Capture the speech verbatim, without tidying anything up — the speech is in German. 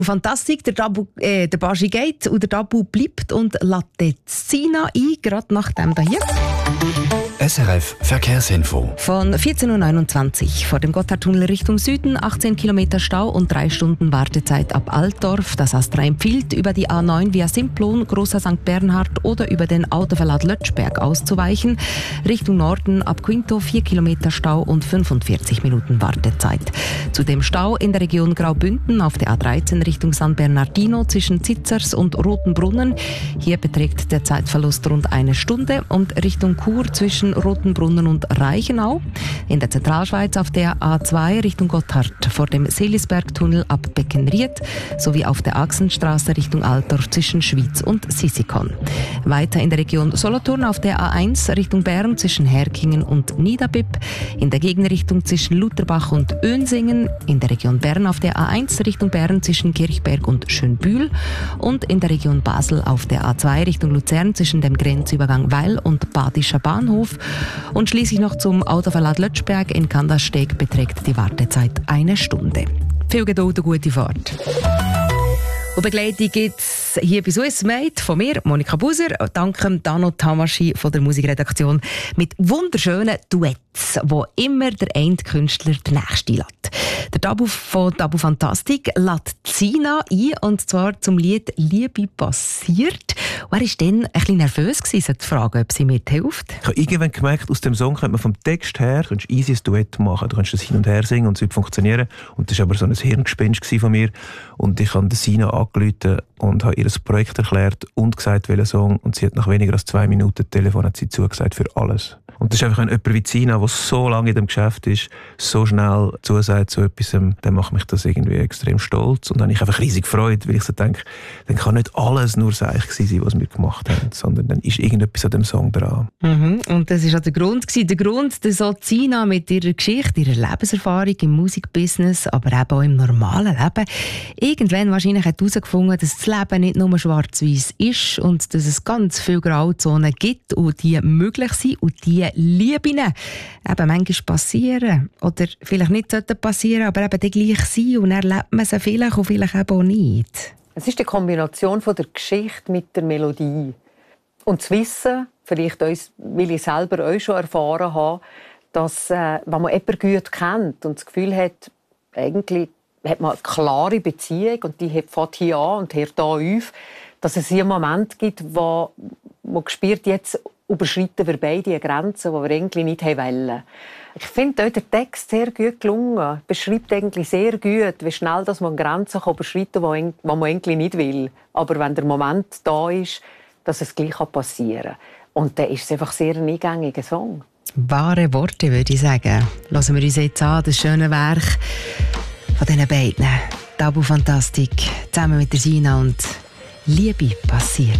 Fantastik, der, Dabu, äh, der Baschi geht und der Dabu bleibt und lädt die Sina ein, gerade nach dem hier. S R F Verkehrsinfo. Von vierzehn Uhr neunundzwanzig vor dem Gotthardtunnel Richtung Süden, achtzehn Kilometer Stau und drei Stunden Wartezeit ab Altdorf. Das Astra empfiehlt, über die A neun via Simplon, Großer Sankt Bernhard oder über den Autoverlad Lötschberg auszuweichen. Richtung Norden ab Quinto vier Kilometer Stau und fünfundvierzig Minuten Wartezeit. Zudem Stau in der Region Graubünden auf der A dreizehn Richtung San Bernardino zwischen Zitzers und Rotenbrunnen. Hier beträgt der Zeitverlust rund eine Stunde und Richtung Chur zwischen Rotenbrunnen und Reichenau. In der Zentralschweiz auf der A zwei Richtung Gotthard vor dem Seelisbergtunnel ab Beckenried sowie auf der Achsenstraße Richtung Altdorf zwischen Schwyz und Sisikon. Weiter in der Region Solothurn auf der A eins Richtung Bern zwischen Herkingen und Niederbipp. In der Gegenrichtung zwischen Lutherbach und Önsingen. In der Region Bern auf der A eins Richtung Bern zwischen Kirchberg und Schönbühl. Und in der Region Basel auf der A zwei Richtung Luzern zwischen dem Grenzübergang Weil und Badischer Bahnhof. Und schließlich noch zum Autoverlad Lötschberg in Kandersteg beträgt die Wartezeit eine Stunde. Viel Geduld und gute Fahrt. Und Begleitung gibt es hier bei Swiss Made von mir, Monika Buser, dank Dano Tamaschi von der Musikredaktion mit wunderschönen Duets, wo immer der eine Künstler den nächsten lädt. Der Dabu von Dabu Fantastik lädt Sina ein, und zwar zum Lied «Liebe passiert». Und er war dann ein bisschen nervös, sollte fragen, ob sie mithilft. Ich habe irgendwann gemerkt, aus dem Song könnte man vom Text her ein easy Duett machen. Du kannst das hin und her singen und es wird funktionieren. Und das war aber so ein Hirngespinst von mir. Und ich habe Sina angerufen und habe ihr ein Projekt erklärt und gesagt, welchen Song. Und sie hat nach weniger als zwei Minuten Telefon hat sie zugesagt für alles. Und das ist einfach ein jemand wie Sina, der so lange in dem Geschäft ist, so schnell zusagt zu etwas, dann macht mich das irgendwie extrem stolz. Und dann habe ich einfach riesig Freude, weil ich so denke, dann kann nicht alles nur seich sein, was wir gemacht haben, sondern dann ist irgendetwas an dem Song dran. Mhm. Und das war auch der Grund. Der Grund, dass auch Sina mit ihrer Geschichte, ihrer Lebenserfahrung im Musikbusiness, aber eben auch im normalen Leben, irgendwann wahrscheinlich hat herausgefunden, dass das Leben nicht nur schwarz-weiß ist und dass es ganz viele Grauzonen gibt und die möglich sind und die Lieben eben manchmal passieren oder vielleicht nicht passieren, aber eben die gleich sein und dann lebt man sie vielleicht und vielleicht eben auch nicht. Es ist die Kombination von der Geschichte mit der Melodie. Und zu wissen, vielleicht uns, weil ich selber auch schon erfahren habe, dass äh, wenn man jemanden gut kennt und das Gefühl hat, eigentlich hat man eine klare Beziehung und die fängt hier an und hört da auf, dass es hier einen Moment gibt, wo man spürt, jetzt überschreiten wir beide Grenzen, die wir eigentlich nicht wollen. Ich finde der Text sehr gut gelungen. Beschreibt eigentlich sehr gut, wie schnell dass man Grenzen überschreiten kann, die man eigentlich nicht will. Aber wenn der Moment da ist, dass es gleich passieren kann. Und dann ist es einfach sehr ein eingängiger Song. Wahre Worte, würde ich sagen. Lassen wir uns jetzt an, das schöne Werk von diesen beiden. Dabu Fantastik, zusammen mit der Sina und «Liebe passiert».